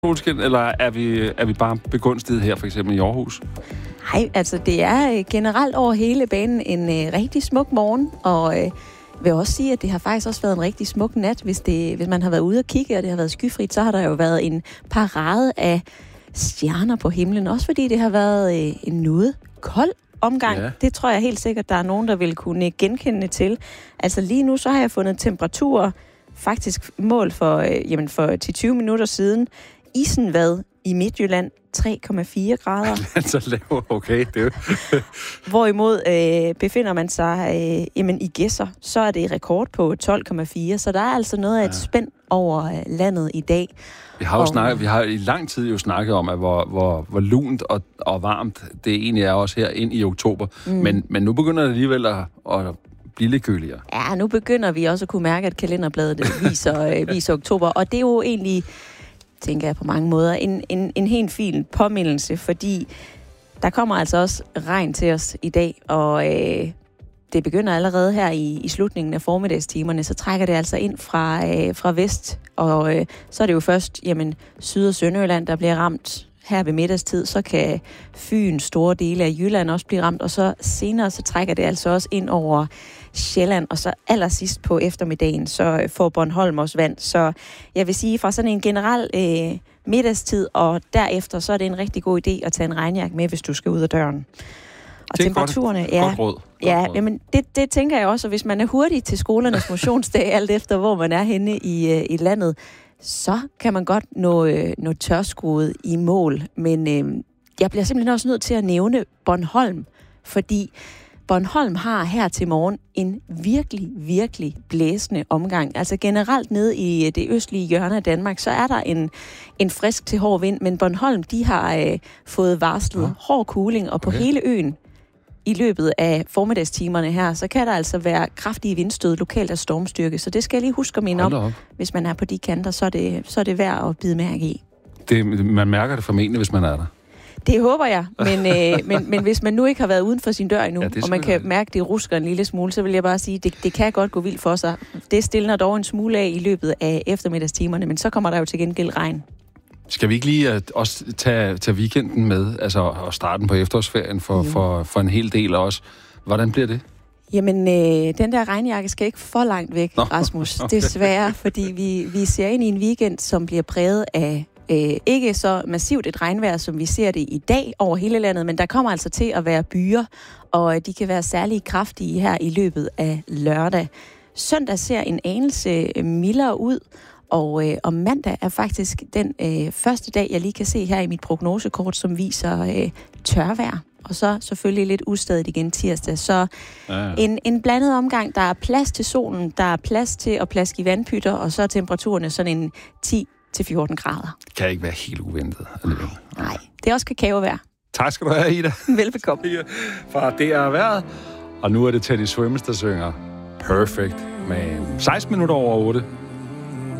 solskin, eller er vi bare begunstiget her, for eksempel i Aarhus? Nej, altså det er generelt over hele banen en rigtig smuk morgen, og vil også sige, at det har faktisk også været en rigtig smuk nat. Hvis man har været ude og kigge, og det har været skyfrit, så har der jo været en parade af stjerner på himlen. Også fordi det har været en noget kold omgang. Ja. Det tror jeg helt sikkert, der er nogen, der vil kunne genkende til. Altså lige nu, så har jeg fundet temperaturer, faktisk mål for 10-20 minutter siden. Isenvad i Midtjylland, 3,4 grader. Så lav, okay. Det Hvorimod befinder man sig i Gedser, så er det rekord på 12,4. Så der er altså noget af et spænd over landet i dag. Vi har i lang tid jo snakket om, at hvor lunt og varmt det egentlig er også her ind i oktober. Men nu begynder det alligevel at blive lidt køligere. Ja, nu begynder vi også at kunne mærke, at kalenderbladet viser oktober. Og det er jo egentlig, tænker jeg på mange måder, en helt fin påmindelse, fordi der kommer altså også regn til os i dag, og det begynder allerede her i slutningen af formiddagstimerne, så trækker det altså ind fra vest, og så er det jo først Syd- og Sønderjylland, der bliver ramt her ved middagstid, så kan Fyn, store dele af Jylland også blive ramt, og så senere så trækker det altså også ind over Sjælland, og så allersidst på eftermiddagen, så får Bornholm også vand. Så jeg vil sige, fra sådan en generel middagstid, og derefter, så er det en rigtig god idé at tage en regnjakke med, hvis du skal ud af døren. Og det temperaturerne, godt råd. Jamen, det tænker jeg også, og hvis man er hurtig til skolernes motionsdag, alt efter hvor man er henne i landet, så kan man godt nå tørskoet i mål. Men jeg bliver simpelthen også nødt til at nævne Bornholm, fordi Bornholm har her til morgen en virkelig, virkelig blæsende omgang. Altså generelt nede i det østlige hjørne af Danmark, så er der en frisk til hård vind, men Bornholm, de har fået varslet hård kuling, og på hele øen i løbet af formiddagstimerne her, så kan der altså være kraftige vindstød lokalt af stormstyrke. Så det skal jeg lige huske at minde om. Hvis man er på de kanter, så er det værd at bide mærke i. Man mærker det formentlig, hvis man er der. Det håber jeg, men hvis man nu ikke har været uden for sin dør endnu, og man kan mærke, at det rusker en lille smule, så vil jeg bare sige, at det kan godt gå vildt for sig. Det stiller dog en smule af i løbet af eftermiddagstimerne, men så kommer der jo til gengæld regn. Skal vi ikke lige også tage weekenden med, altså og starten på efterårsferien for en hel del også? Hvordan bliver det? Jamen, den der regnjakke skal ikke for langt væk, Rasmus. Desværre, fordi vi ser ind i en weekend, som bliver præget af ikke så massivt et regnvejr, som vi ser det i dag over hele landet, men der kommer altså til at være byer, og de kan være særlig kraftige her i løbet af lørdag. Søndag ser en anelse mildere ud, og mandag er faktisk den første dag, jeg lige kan se her i mit prognosekort, som viser tørvejr. Og så selvfølgelig lidt ustadigt igen tirsdag. Så en blandet omgang. Der er plads til solen, der er plads til at plaske i vandpytter, og så er temperaturerne sådan en 10-14 grader. Kan ikke være helt uventet. Nej, det er også kakaovejr. Tak skal du have, Ida. Velbekomme. Fra Det er vejret. Og nu er det Teddy Swims, der synger Perfect med 16 minutter over 8.